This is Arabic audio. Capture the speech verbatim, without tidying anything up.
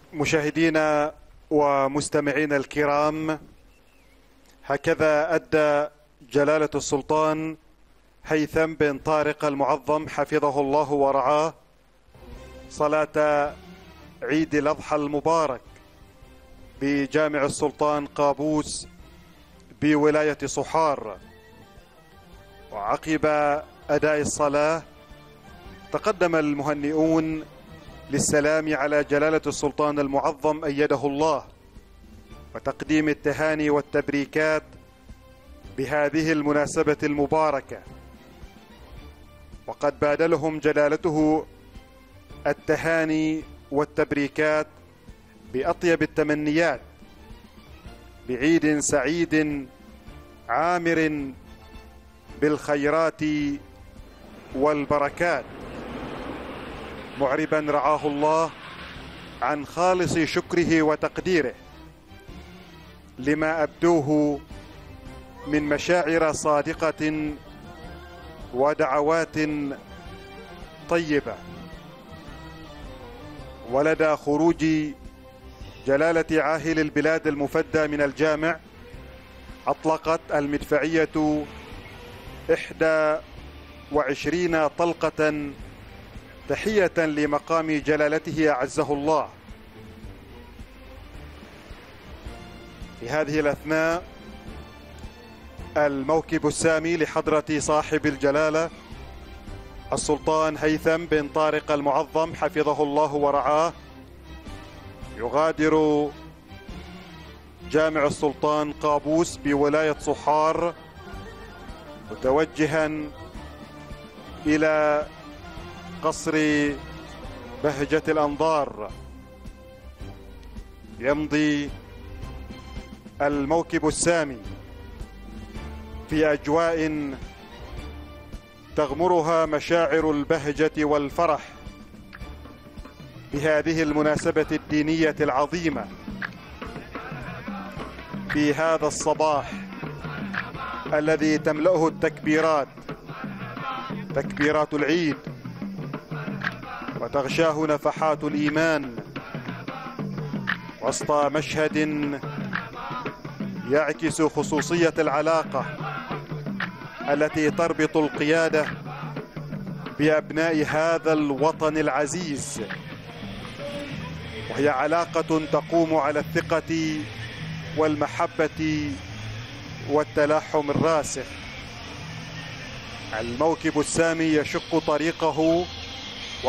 مشاهدينا ومستمعينا الكرام، هكذا أدى جلالة السلطان هيثم بن طارق المعظم حفظه الله ورعاه صلاة عيد الأضحى المبارك بجامع السلطان قابوس بولاية صحار. وعقب أداء الصلاة تقدم المهنئون للسلام على جلالة السلطان المعظم أيده الله، وتقديم التهاني والتبريكات بهذه المناسبة المباركة. وقد بادلهم جلالته التهاني والتبريكات بأطيب التمنيات بعيد سعيد عامر بالخيرات والبركات، معربا رعاه الله عن خالص شكره وتقديره لما أبدوه من مشاعر صادقة ودعوات طيبة. ولدى خروج جلالة عاهل البلاد المفدى من الجامع أطلقت المدفعية إحدى وعشرين طلقة تحية لمقام جلالته أعزه الله. في هذه الأثناء الموكب السامي لحضرة صاحب الجلالة السلطان هيثم بن طارق المعظم حفظه الله ورعاه يغادر جامع السلطان قابوس بولاية صحار متوجها إلى قصر بهجة الأنظار. يمضي الموكب السامي في أجواء تغمرها مشاعر البهجة والفرح بهذه المناسبة الدينية العظيمة في هذا الصباح الذي تملأه التكبيرات، تكبيرات العيد، وتغشاه نفحات الإيمان وسط مشهد يعكس خصوصية العلاقة التي تربط القيادة بأبناء هذا الوطن العزيز، وهي علاقة تقوم على الثقة والمحبة والتلاحم الراسخ. الموكب السامي يشق طريقه